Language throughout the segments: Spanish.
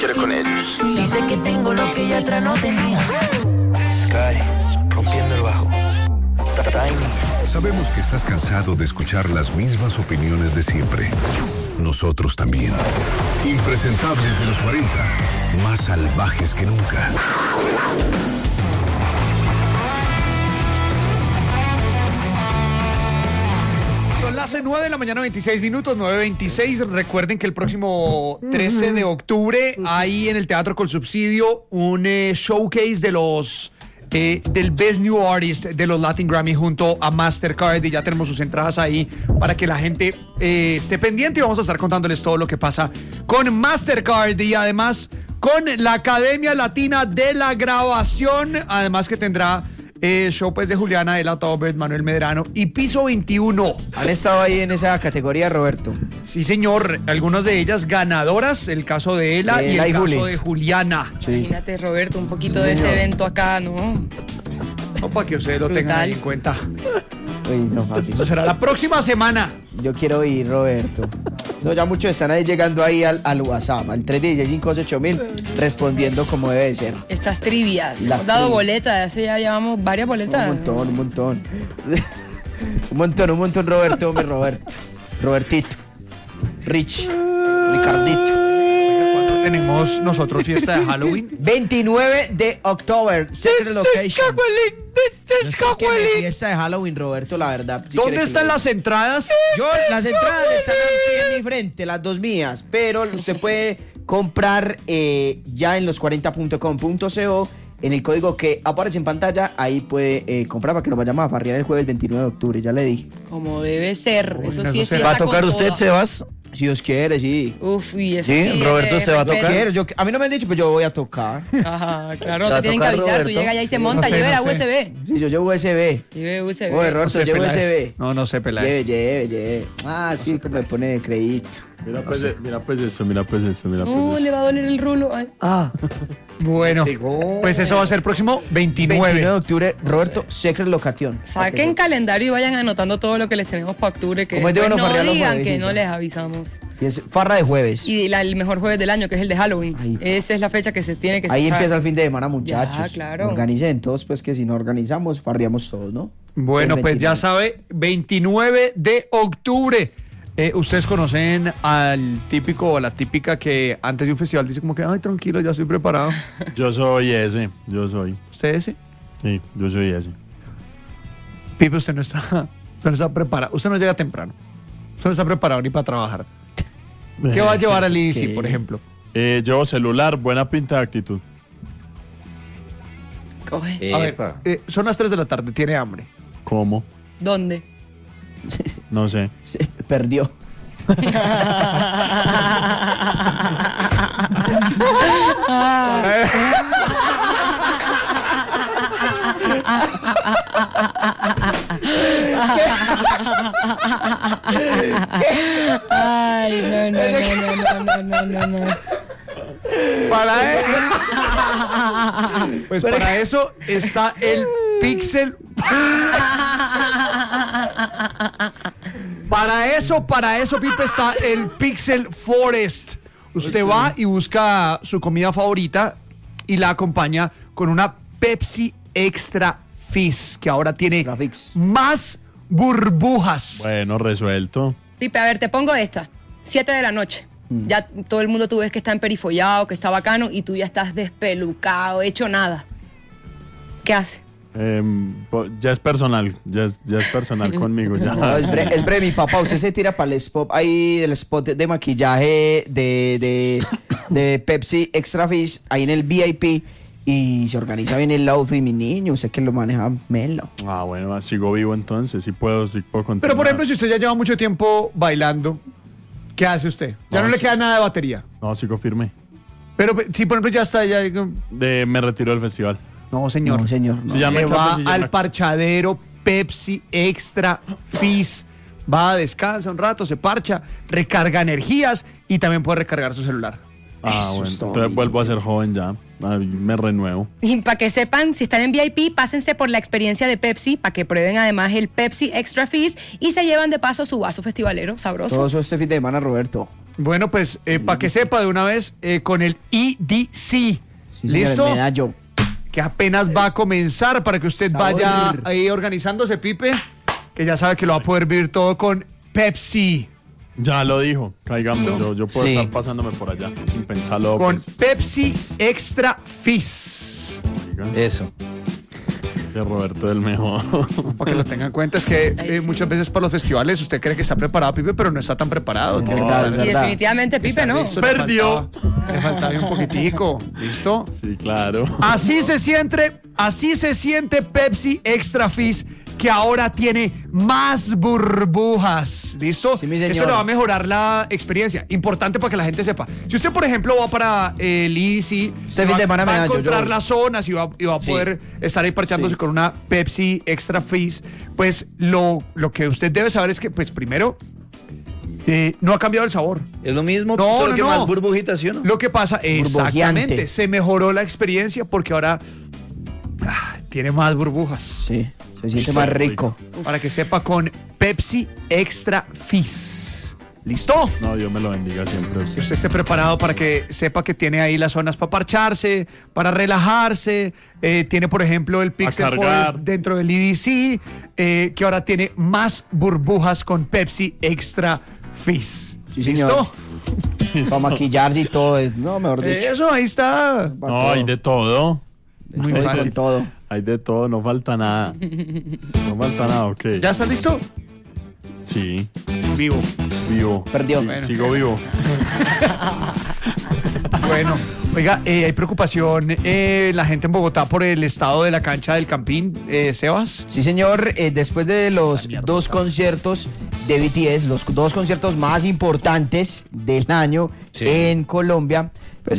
quiere con ellos. Dice que tengo lo que ella atrás no tenía. Sky, rompiendo el bajo. Tiny. Sabemos que estás cansado de escuchar las mismas opiniones de siempre. Nosotros también. Impresentables de los 40. Más salvajes que nunca. Son las 9 de la mañana, 26 minutos, 9:26. Recuerden que el próximo 13 de octubre hay en el Teatro con Subsidio un showcase de los del Best New Artist de los Latin Grammy junto a Mastercard, y ya tenemos sus entradas ahí para que la gente esté pendiente, y vamos a estar contándoles todo lo que pasa con Mastercard y además con la Academia Latina de la Grabación, además que tendrá show pues de Juliana, Ela Tobert, Manuel Medrano y Piso 21. ¿Han estado ahí en esa categoría, Roberto? Sí, señor. Algunas de ellas ganadoras, el caso de Ela y el caso de Juliana. Sí. Imagínate, Roberto, un poquito de ese evento acá, ¿no? No, para que ustedes lo tengan ahí en cuenta. Uy, no, papi. Eso será la próxima semana. Yo quiero ir, Roberto. No, ya muchos están ahí llegando ahí al WhatsApp, al 316-58000, respondiendo como debe ser. Estas trivias. Hemos dado boletas, ya llevamos varias boletas. Un montón. un montón, Roberto, hombre, Roberto. Robertito. Ricardito. Tenemos nosotros fiesta de Halloween. 29 de octubre, Secret Location. Fiesta de Halloween, Roberto, la verdad. Si ¿Dónde están las entradas? Las entradas están aquí en mi frente, las dos mías, pero usted puede comprar ya en los40.com.co. En el código que aparece en pantalla, ahí puede comprar para que nos vayamos a farrear el jueves 29 de octubre, ya le dije. Como debe ser, eso sí es fiesta. ¿Va a tocar usted, Sebas? Si Dios quiere, sí. Uf, y eso sí. Roberto, ¿usted va a tocar? A mí no me han dicho, pues yo voy a tocar. Ajá, claro, te tienen que avisar. Roberto? Tú llegas allá y se monta, lleve la USB. Sí, yo llevo USB. Lleve USB. Oye, Roberto, llevo USB. No sé, Peláez. Lleve. Ah, sí, que me pone de crédito. Mira pues eso. No, le va a doler el rulo. Ay. Bueno, pues eso va a ser el próximo 29 de octubre, Roberto, Secret Location. Saquen calendario y vayan anotando todo lo que les tenemos para octubre, que no digan que no les avisamos. Y es farra de jueves. Y el mejor jueves del año, que es el de Halloween. Ahí. Esa es la fecha que se tiene que ahí sacar. empieza el fin de semana, muchachos. Ya, claro. Organicen todos, pues que si no organizamos, farriamos todos, ¿no? Bueno, pues ya sabe, 29 de octubre. ¿Ustedes conocen al típico o a la típica que antes de un festival dice como que, ay, tranquilo, ya estoy preparado? Yo soy ese, ¿Usted ese? Sí, yo soy ese. Pipe, usted no está preparado. Usted no llega temprano. Usted no está preparado ni para trabajar. ¿Qué va a llevar al IDC, por ejemplo? Llevo celular, buena pinta de actitud. Coge. A ver, son las 3 de la tarde, tiene hambre. ¿Cómo? ¿Dónde? No sé. Se perdió. Ay, no. Para eso está el Pixel. Para eso, Pipe, está el Pixel Forest. Usted va y busca su comida favorita y la acompaña con una Pepsi Extra Fizz, que ahora tiene más burbujas. Bueno, resuelto. Pipe, a ver, te pongo esta. 7 de la noche. Ya todo el mundo tú ves que está emperifollado, que está bacano, y tú ya estás despelucado, hecho nada. ¿Qué hace? Ya es personal, ya es personal conmigo. Ya. No, es breve, mi papá. Usted se tira para el spot, ahí el spot de maquillaje de Pepsi Extra Fizz, ahí en el VIP, y se organiza bien el outfit, mi niño. Usted que lo maneja, melo. Bueno, sigo vivo entonces, sí puedo continuar. Pero por ejemplo, si usted ya lleva mucho tiempo bailando, ¿qué hace usted? Ya no le queda nada de batería. No, sigo firme. Pero si por ejemplo ya está me retiro del festival. No, señor. No. Se va al parchadero Pepsi Extra Fizz. Va, descansa un rato, se parcha, recarga energías y también puede recargar su celular. Bueno, entonces vuelvo a ser joven ya. Me renuevo. Y para que sepan, si están en VIP, pásense por la experiencia de Pepsi, para que prueben además el Pepsi Extra Fizz y se llevan de paso su vaso festivalero sabroso. Todo eso este fin de semana, Roberto. Bueno, pues para que sepa de una vez, con el EDC. Sí, señor, ¿Listo? el medallo. Que apenas va a comenzar para que usted Sabor. vaya ahí organizándose, Pipe, que ya sabe que lo va a poder vivir todo con Pepsi. Ya lo dijo, caigamos, yo puedo Sí. estar pasándome por allá, sin pensarlo. Con Pues, Pepsi Extra Fizz. oiga, Eso. ese Roberto del mejor. Para que lo tengan en cuenta, es que Ay, sí. muchas veces para los festivales usted cree que está preparado, Pipe, pero no está tan preparado. Es verdad, es Y verdad. definitivamente Pipe no. Listo, Perdió. Le faltaba un poquitico. ¿Listo? Sí, claro. Así se siente Pepsi Extra Fizz, que ahora tiene más burbujas. ¿Listo? Sí, mi señor. Eso le va a mejorar la experiencia. Importante para que la gente sepa. Si usted, por ejemplo, va para el Easy, Este fin de semana va me a da encontrar yo. las zonas y va a Sí. poder estar ahí parchándose Sí. con una Pepsi Extra Fizz. Pues lo que usted debe saber es que, pues primero, no ha cambiado el sabor. Es lo mismo, No, solo no, que no. más burbujitas, ¿sí o no? Lo que pasa, exactamente, Burbujeante. se mejoró la experiencia porque ahora tiene más burbujas. Sí, se siente Listo, más rico. Para que sepa, con Pepsi Extra Fizz. ¿Listo? No, Dios me lo bendiga siempre a Que usted. usted esté preparado para que sepa que tiene ahí las zonas para parcharse, para relajarse. Tiene, por ejemplo, el Pixel cargar. Forest dentro del EDC, que ahora tiene más burbujas con Pepsi Extra Fizz. Sí, ¿Listo? señor. Para maquillarse y todo. No, mejor dicho. Eso, ahí está. Pa' No, todo. hay de todo. Muy Todo y fácil. con todo. Hay de todo, no falta nada. No falta nada, ok. ¿Ya está listo? Sí, Vivo. vivo. Perdió. Sí, sigo vivo. Bueno, oiga, hay preocupación la gente en Bogotá por el estado de la cancha del Campín, Sebas. Sí, señor. Después de los dos conciertos de BTS, los dos conciertos más importantes del año en Colombia, pues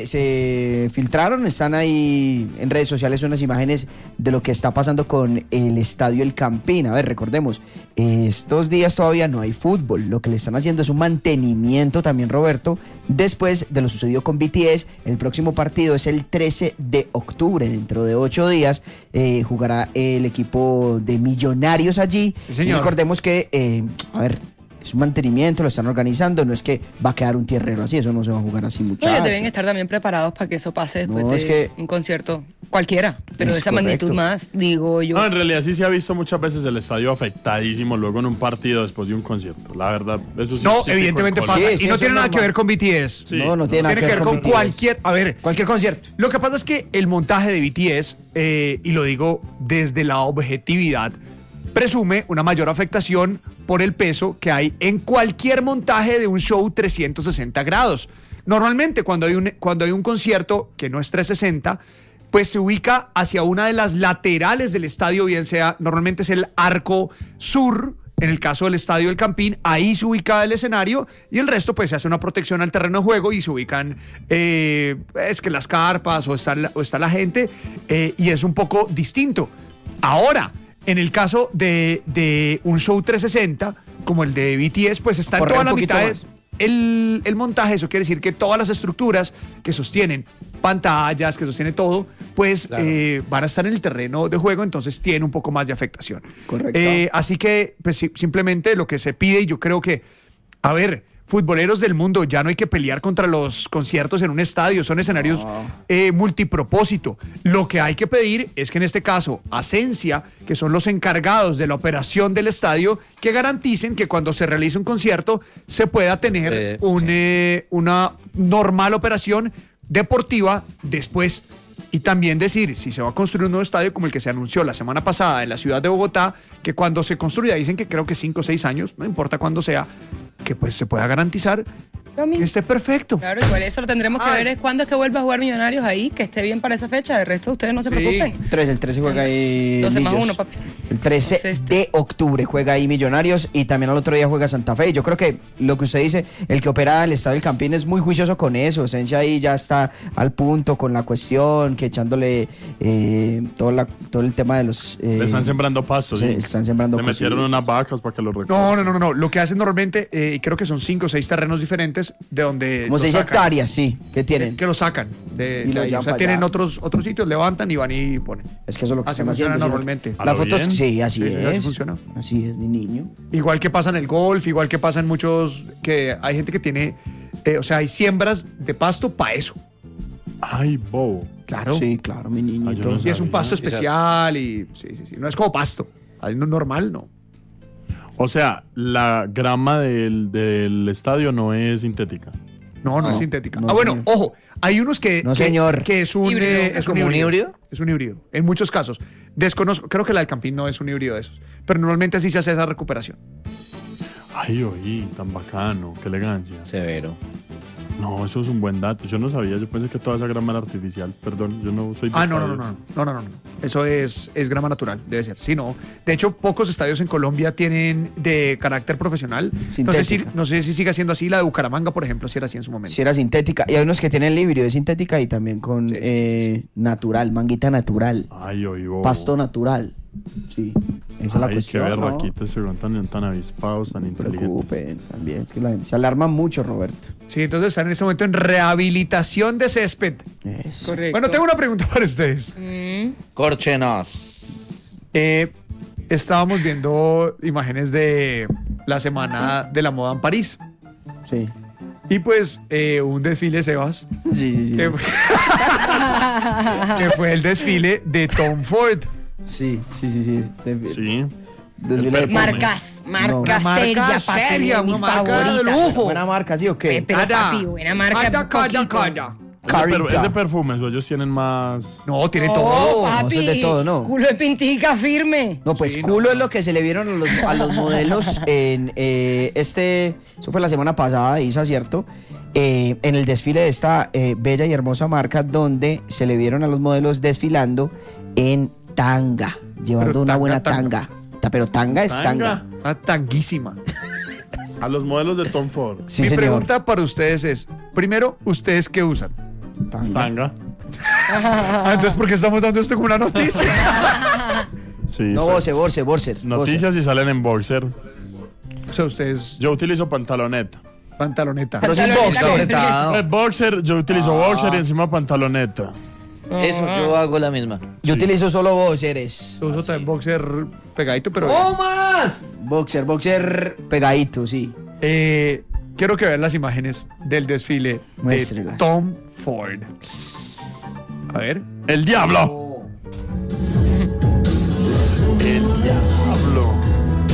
se filtraron, están ahí en redes sociales unas imágenes de lo que está pasando con el estadio El Campín. A ver, recordemos, estos días todavía no hay fútbol, lo que le están haciendo es un mantenimiento también, Roberto, después de lo sucedido con BTS. El próximo partido es el 13 de octubre, dentro de 8 días, jugará el equipo de Millonarios allí. Sí, señor. Y recordemos que, a ver, es un mantenimiento, lo están organizando, no es que va a quedar un tierrero así, eso no se va a jugar así, No, muchachos. ellos deben estar también preparados para que eso pase después No, de es que- un concierto cualquiera, pero de Es esa magnitud correcto. más, digo yo. No, en realidad sí se ha visto muchas veces el estadio afectadísimo luego en un partido después de un concierto. La verdad, eso sí. No, es típico evidentemente en pasa. Colombia. Sí, y no eso tiene es nada que normal. ver con BTS. Sí. No tiene nada Tiene que ver con BTS. cualquier. A ver, Cualquier concierto. lo que pasa es que el montaje de BTS, y lo digo desde la objetividad, presume una mayor afectación por el peso que hay en cualquier montaje de un show 360 grados. Normalmente cuando hay un concierto que no es 360, pues se ubica hacia una de las laterales del estadio, bien sea, normalmente es el arco sur. En el caso del Estadio El Campín, ahí se ubica el escenario y el resto pues se hace una protección al terreno de juego y se ubican es que las carpas o está la gente, y es un poco distinto. Ahora, en el caso de un show 360 como el de BTS, pues está en Corre toda un la poquito mitad más. el montaje. Eso quiere decir que todas las estructuras que sostienen pantallas, que sostiene todo, pues van a estar en el terreno de juego, entonces tiene un poco más de afectación. Correcto. Así que pues, simplemente lo que se pide, y yo creo que, a ver, futboleros del mundo, ya no hay que pelear contra los conciertos en un estadio, son escenarios multipropósito. Lo que hay que pedir es que en este caso, Asencia, que son los encargados de la operación del estadio, que garanticen que cuando se realice un concierto se pueda tener una normal operación deportiva después. Y también decir, si se va a construir un nuevo estadio como el que se anunció la semana pasada en la ciudad de Bogotá, que cuando se construya, dicen que creo que 5 o 6 años, no importa cuándo sea, que pues se pueda garantizar que esté perfecto. Claro, igual eso lo tendremos que ver es cuándo es que vuelva a jugar Millonarios ahí, que esté bien para esa fecha. De resto, ustedes no se Sí. preocupen. El 13 juega ahí 12 más Millos. 1, papi. El 13 Entonces, de octubre juega ahí Millonarios y también al otro día juega Santa Fe. Yo creo que lo que usted dice, el que opera el Estadio del Campín es muy juicioso con eso. Esencia ahí ya está al punto con la cuestión, que echándole todo el tema de los... Le están sembrando pastos, sí, sí. están sembrando Le metieron cositas. unas vacas para que lo recojan. No. Lo que hacen normalmente, y creo que son 5 o 6 terrenos diferentes, césped de donde Como lo 6 sacan. hectáreas, sí, que tienen. Que lo sacan de Y lo ahí. llevan O sea, para tienen allá. otros sitios, levantan y van y ponen. Es que eso es lo que Así están funciona haciendo. normalmente. ¿A La lo foto bien? sí, así Sí, es. así funciona. Así es, mi niño. Igual que pasa en el golf, igual que pasa en muchos, que hay gente que tiene, o sea, hay siembras de pasto para eso. Ay, bobo. Claro. Sí, claro, mi niño. Ah, yo no Y es un sabía. pasto especial y sí. No es como pasto. Hay uno normal, no. O sea, la grama del estadio no es sintética. No es sintética. no, Bueno, señor. ojo, hay unos que, No, que, señor. que es un Híbrido. es ¿Como un híbrido? Es un híbrido. En muchos casos. Desconozco, creo que la del Campín no es un híbrido de esos. Pero normalmente así se hace esa recuperación. Ay, oí, tan bacano, qué elegancia. Severo. No, eso es un buen dato. Yo no sabía, yo pensé que toda esa grama era artificial. Perdón, yo no soy de estadios. No. Eso es grama natural, debe ser. Sí, no. De hecho, pocos estadios en Colombia tienen de carácter profesional. Sintética. No sé si sigue siendo así. La de Bucaramanga, por ejemplo, si era así en su momento. Si era sintética. Y hay unos que tienen el híbrido de sintética y también con Sí. natural, manguita natural, Ay, oí, bobo. pasto natural. Sí, esa es la Ay, qué cuestión. ¿no? berraquitos, se ven tan avispados, tan No se inteligentes. preocupen, también. Es que la gente se alarma mucho, Roberto. Sí, entonces están en este momento en rehabilitación de césped. Eso. Correcto. Bueno, tengo una pregunta para ustedes. Córchenos. Estábamos viendo imágenes de la semana de la moda en París. Sí. Y pues un desfile, Sebas, Sí. que, que fue el desfile de Tom Ford. Sí. Sí. Desfile de Marcas No. seria, Marca papi, seria, de mis una marca de favoritas. lujo. Buena marca, ¿sí o qué? Pero papi, buena marca. poquito. Calla. Es de perfumes, o ellos tienen más. No, tiene Oh, todo. papi, No, eso es de todo, ¿no? culo de pintica firme. No, pues Sí, culo no. es lo que se le vieron a los modelos en eso fue la semana pasada, Isa, ¿cierto? En el desfile de esta bella y hermosa marca donde se le vieron a los modelos desfilando en tanga, llevando Pero una tanga, buena tanga. tanga. Pero tanga es tanga. Una tanguísima. A los modelos de Tom Ford. Sí, Mi señor. pregunta para ustedes es, primero, ¿ustedes qué usan? Tanga. Tanga. Entonces, ¿por qué estamos dando esto como una noticia? Sí. No, Borser. Noticias y salen en boxer. O sea, ustedes, Yo utilizo pantaloneta. pantaloneta. Pero sin Pantaloneta. boxer. Apretado. El boxer, yo utilizo boxer y encima pantaloneta. Eso, yo hago la misma. Yo utilizo solo boxeres. Yo uso también boxer pegadito, pero... más! Boxer pegadito, sí. Quiero que vean las imágenes del desfile de Muéstrelas. Tom Ford. A ver. ¡El diablo!